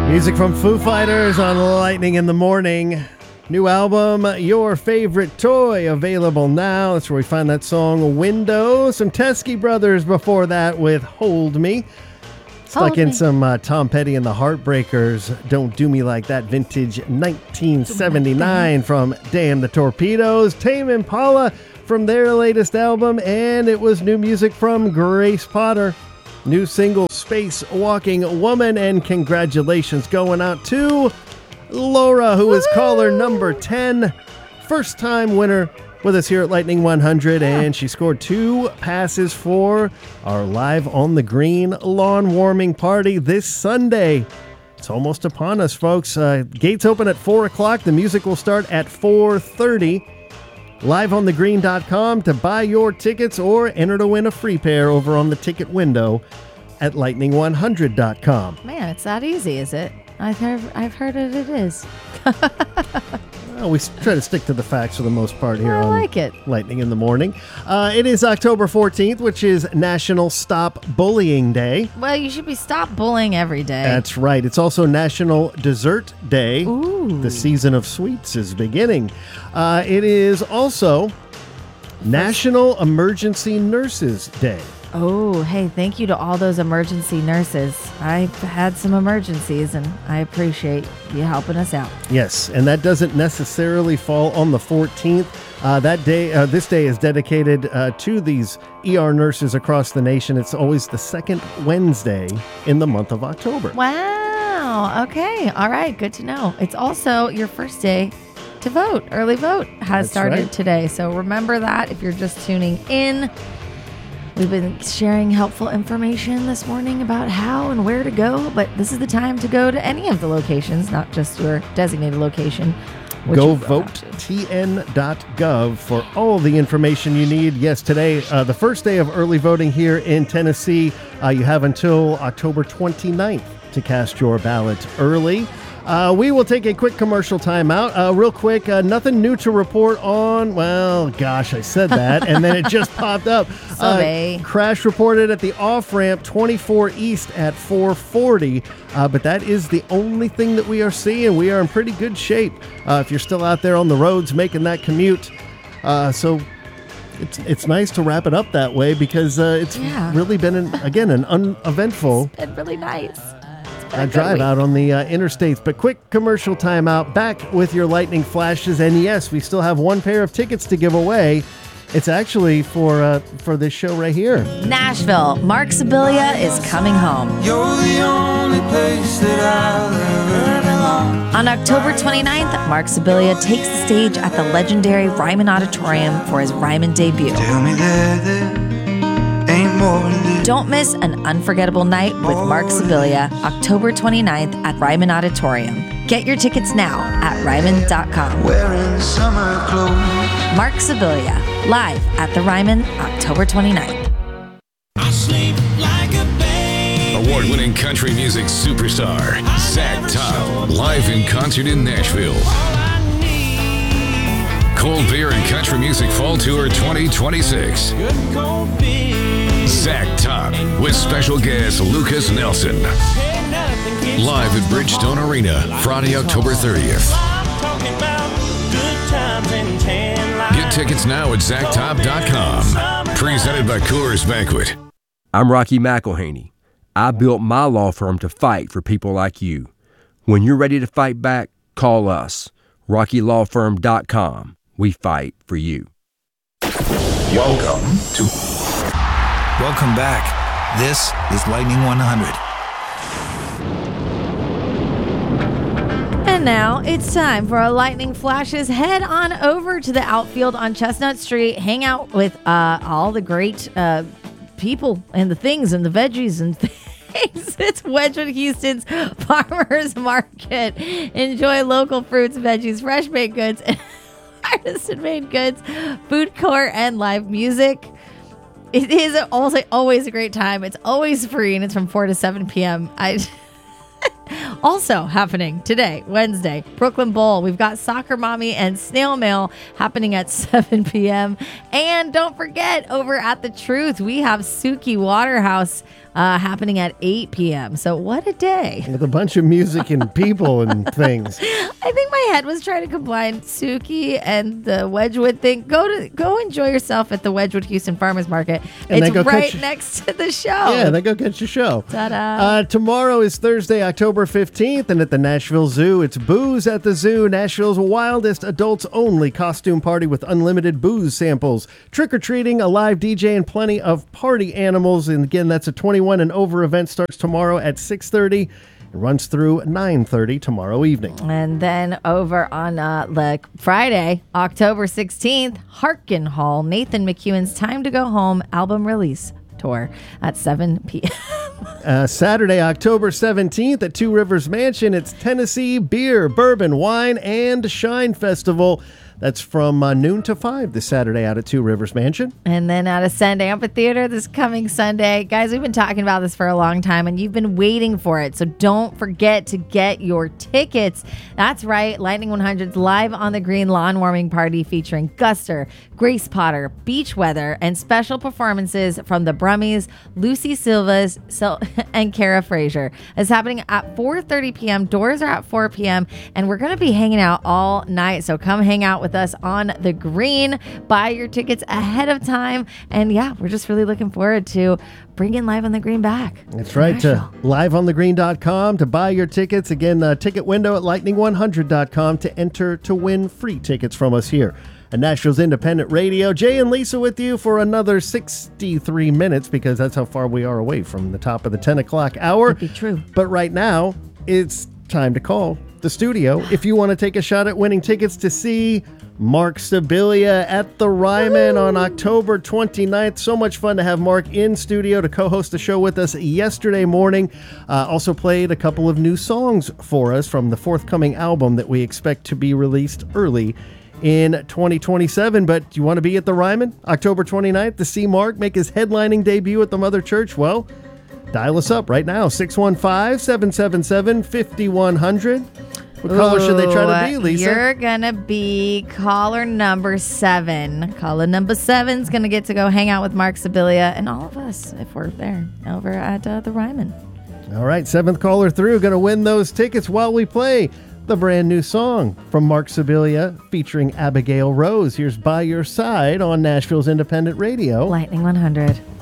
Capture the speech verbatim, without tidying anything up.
Music from Foo Fighters on Lightning in the Morning. New album, Your Favorite Toy, available now. That's where we find that song, Window. Some Teskey Brothers before that with Hold Me. Stuck Hold in me. some uh, Tom Petty and the Heartbreakers, Don't Do Me Like That, vintage nineteen seventy-nine from Damn the Torpedoes. Tame Impala from their latest album, and it was new music from Grace Potter. New single, Space Walking Woman, and congratulations going out to Laura, who is caller number ten. First time winner with us here at Lightning one hundred, yeah. And she scored two passes for our Live on the Green lawn warming party this Sunday. It's almost upon us, folks. Uh, gates open at four o'clock. The music will start at four thirty. live on the green dot com to buy your tickets or enter to win a free pair over on the ticket window at lightning one hundred dot com. Man, it's that easy, is it? I've heard, I've heard it, it is. Well, we try to stick to the facts for the most part here I on like it. Lightning in the Morning. Uh, it is October fourteenth, which is National Stop Bullying Day. Well, you should be stop bullying every day. That's right. It's also National Dessert Day. Ooh. The season of sweets is beginning. Uh, it is also National Emergency Nurses Day. Oh, hey, thank you to all those emergency nurses. I've had some emergencies, and I appreciate you helping us out. Yes, and that doesn't necessarily fall on the fourteenth. Uh, that day, uh, this day is dedicated uh, to these E R nurses across the nation. It's always the second Wednesday in the month of October. Wow. Okay. All right. Good to know. It's also your first day to vote. Early vote has That's started right. today. So remember that if you're just tuning in. We've been sharing helpful information this morning about how and where to go, but this is the time to go to any of the locations, not just your designated location. go vote T N dot gov for all the information you need. Yes, today, uh, the first day of early voting here in Tennessee. Uh, you have until October twenty-ninth to cast your ballot early. Uh, we will take a quick commercial timeout. Uh, real quick, uh, nothing new to report on. Well, gosh, I said that, and then it just popped up. Sorry. Uh, crash reported at the off-ramp twenty-four East at four forty, uh, but that is the only thing that we are seeing. We are in pretty good shape uh, if you're still out there on the roads making that commute. Uh, so it's it's nice to wrap it up that way because uh, it's Yeah. really been, an, again, an uneventful It's been really nice. I drive out on the uh, interstates. But quick commercial timeout. Back with your lightning flashes. And yes, we still have one pair of tickets to give away. It's actually for uh, for this show right here. Nashville, Mark Sibilia is coming home. You're the only place that I'll ever belong. On October twenty-ninth, Mark Sibilia takes the stage at the legendary Ryman Auditorium for his Ryman debut. Tell me that there ain't more to this. Don't miss an unforgettable night with Mark Sibilia, October twenty-ninth at Ryman Auditorium. Get your tickets now at ryman dot com. Wearing summer clothes. Mark Sibilia, live at the Ryman, October twenty-ninth. I sleep like a baby. Award-winning country music superstar, Zach Top, live in concert in Nashville. All I need. Cold Beer and Country Music Fall Tour twenty twenty-six. Good cold beer. Zach Top with special guest Lucas Nelson. Ain't nothing keeps Live at Bridgestone Arena, Friday, October thirtieth. I'm talking about good times and tan lines. Get tickets now at zach top dot com. Presented by Coors Banquet. I'm Rocky McElhaney. I built my law firm to fight for people like you. When you're ready to fight back, call us. rocky law firm dot com. We fight for you. Welcome to. Welcome back. This is Lightning one hundred. And now it's time for our lightning flashes. Head on over to the outfield on Chestnut Street. Hang out with uh, all the great uh, people and the things and the veggies and things. It's Wedgwood Houston's Farmers Market. Enjoy local fruits, veggies, fresh baked goods, and artisan-made goods, food court, and live music. It is also always a great time. It's always free, and it's from four to seven p.m. I Also happening today, Wednesday, Brooklyn Bowl. We've got Soccer Mommy and Snail Mail happening at seven p.m. And don't forget, over at The Truth, we have Suki Waterhouse uh, happening at eight p.m. So what a day. With a bunch of music and people and things. I think my head was trying to combine Suki and the Wedgwood thing. Go to go enjoy yourself at the Wedgwood Houston Farmers Market. And it's then go right catch- next to the show. Yeah, then go catch your show. Ta-da. Uh, tomorrow is Thursday, October fifteenth, and at the Nashville Zoo, it's Booze at the Zoo, Nashville's wildest adults-only costume party with unlimited booze samples, trick-or-treating, a live D J, and plenty of party animals. And again, that's a twenty-one and over event. Starts tomorrow at six thirty. It runs through nine thirty tomorrow evening. And then over on uh, like Friday, October sixteenth, Harkin Hall, Nathan McEwen's Time to Go Home album release tour at seven p.m. Uh, Saturday, October seventeenth at Two Rivers Mansion, it's Tennessee Beer, Bourbon, Wine, and Shine Festival. That's from uh, noon to five this Saturday out at Two Rivers Mansion. And then at Ascend Amphitheater this coming Sunday. Guys, we've been talking about this for a long time, and you've been waiting for it. So don't forget to get your tickets. That's right. Lightning one hundred's Live on the Green lawn warming party featuring Guster, Grace Potter, Beach Weather, and special performances from the Brummies, Lucy Silvas, Sil- and Kara Frazier. It's happening at four thirty p.m. Doors are at four p.m. And we're going to be hanging out all night. So come hang out with us on the green. Buy your tickets ahead of time. And yeah, we're just really looking forward to bringing Live on the Green back. That's right. To live on the green dot com to buy your tickets. Again, uh, ticket window at lightning one hundred dot com to enter to win free tickets from us here at Nashville's Independent Radio. Jay and Lisa with you for another sixty-three minutes, because that's how far we are away from the top of the ten o'clock hour. Could be true. But right now, it's time to call the studio if you want to take a shot at winning tickets to see Mark Sibilia at the Ryman on October twenty-ninth. So much fun to have Mark in studio to co-host the show with us yesterday morning. Uh, also played a couple of new songs for us from the forthcoming album that we expect to be released early in twenty twenty-seven. But do you want to be at the Ryman October twenty-ninth to see Mark make his headlining debut at the Mother Church? Well, dial us up right now, six one five, seven seven seven, five one zero zero. What caller should they try to be, Lisa? You're going to be caller number seven. Caller number seven's going to get to go hang out with Mark Sibilia and all of us if we're there over at uh, the Ryman. All right, seventh caller through, going to win those tickets while we play the brand new song from Mark Sibilia featuring Abigail Rose. Here's By Your Side on Nashville's Independent Radio. Lightning one hundred.